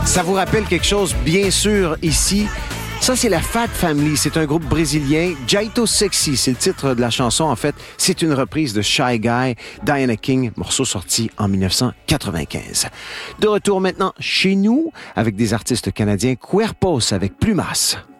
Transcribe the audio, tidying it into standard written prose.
Ça vous rappelle quelque chose, bien sûr, ici? Ça, c'est la Fat Family. C'est un groupe brésilien. Jaito Sexy, c'est le titre de la chanson. En fait, c'est une reprise de Shy Guy, Diana King, morceau sorti en 1995. De retour maintenant chez nous avec des artistes canadiens, Cuerpos avec Plumas.